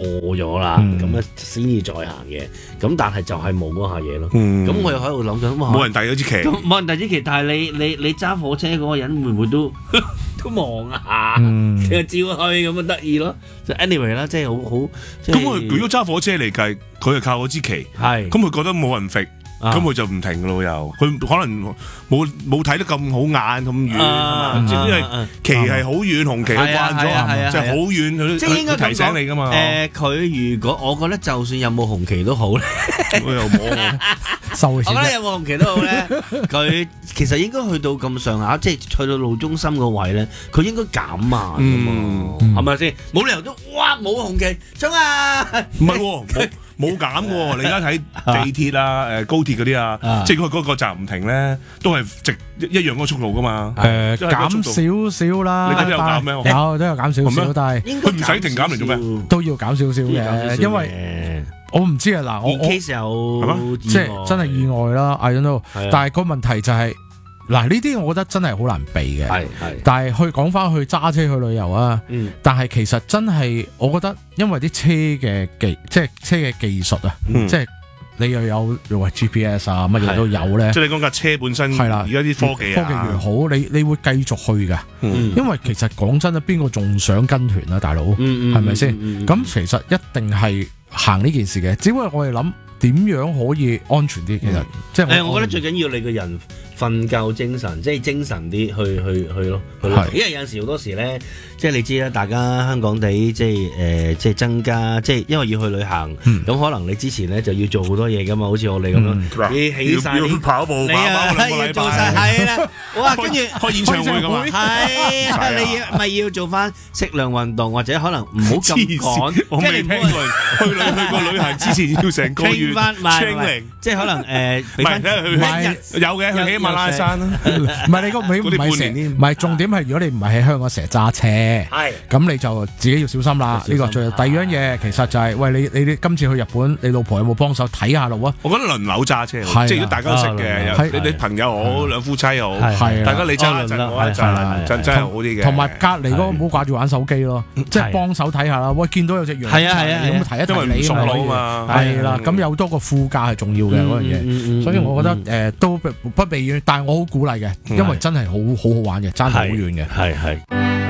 咗啦，咁先至再行嘅。咁但係就係冇嗰下嘢咯。咁我又喺度諗緊， 冇人遞咗支旗， 冇人遞支旗，但係你揸火車嗰個人會唔會都望下，照去咁就得意咯。就 anyway 啦，即係好。 咁佢如果揸火車嚟計，佢就靠嗰支旗，咁佢覺得冇人揈。咁佢就唔停噶咯，又佢可能冇睇得咁好眼咁遠，因為旗係好遠，紅旗都慣咗，就係好遠，佢都應該提醒你噶嘛。 佢如果我覺得就算有冇紅旗都好咧， 我又冇收錢。我覺得有冇紅旗都好咧，佢其實應該去到咁上下，即係去到路中心個位咧，佢應該減慢噶嘛，係咪先？冇理由都哇冇紅旗衝啊！ 唔係冇減喎，你而家睇地鐵啊、高鐵嗰啲啊，即係佢嗰個站唔停咧，都係直一樣嗰個速度噶嘛。 減少少啦， 你嗰啲有減咩？ 有都有減少少，但係佢唔使停減嚟做咩？ 都要減少少嘅，因為我唔知啊。嗱，我 case 有即係真係意外啦，I don't know。但係個問題就係。嗱，呢啲我覺得真係好難避嘅，但係講翻去揸車去旅遊啊，但係其實真係我覺得，因為啲車嘅技術啊，即係你又有用 GPS 啊，乜嘢都有咧。 即係你講架車本身係啦，而家啲科技越好，你會繼續去㗎，因為其實講真啦，邊個仲想跟團啊，大佬，係咪先？咁其實一定係行呢件事嘅，只不過我哋諗點樣可以安全啲。其實即係我覺得最緊要你個人瞓夠精神，即係精神啲去咯，因為有陣時好多時咧，即係你知啦，大家香港地即係增加，即係因為要去旅行，咁可能你之前咧就要做好多嘢噶嘛，好似我哋咁樣，你起晒要跑步， 你要做晒係啦，哇，跟住開演唱會咁啊， 係啊，你咪要做翻適量運動，或者可能唔好咁趕， 我未聽過去過旅行之前要成個月 training， 即係可能唔係有嘅，佢起馬拉山啦， 唔係你個尾唔係重點係，如果你唔係喺香港成日揸車，咁你就自己要小心啦。呢個最第二樣嘢其實就係，喂，你今次去日本，你老婆有冇幫手睇下路啊？ 我覺得輪流揸車，即係如果大家都識嘅，你朋友好，兩夫妻好，大家你揸一陣，我一陣，真係好啲嘅。 同埋隔離嗰個唔好掛住玩手機咯，即係幫手睇下啦。喂，見到有隻羊，咁提一提你熟佬嘛， 係啦，咁有多個副駕係重要嘅嗰樣嘢，所以我覺得都不避遠，但係我好鼓勵嘅，因為真係好好玩嘅，爭好遠嘅。 係。